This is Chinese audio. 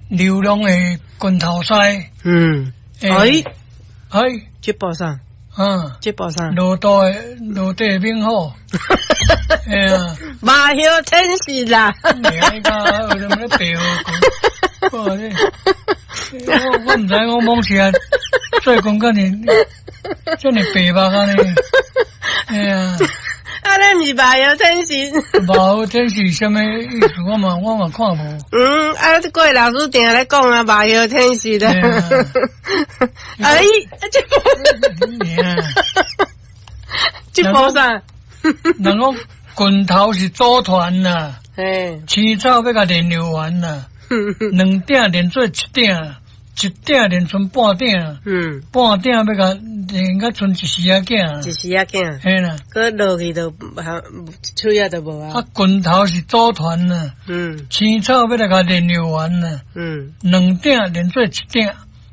流浪的拳头师。 这包啥？这包啥？ 落地名号。哎呀， 马hil天使啦！ 你个有什么白我唔知我梦起来，做工个你，叫你白吧个你。哎呀， 那不是马hil天使。 马hil天使什么意思？我嘛看无。 这各位老师定来讲啊，马hil天使的。这包啥？ 人讲拳头是组团呐，青草要甲练流完呐，两鼎练做一鼎，一鼎练剩半鼎，半鼎要甲练甲剩一时仔囝，嘿啦， 搁落去就手也都无啊。 拳头是组团呐，青草要来甲练流完呐，两鼎练做一鼎。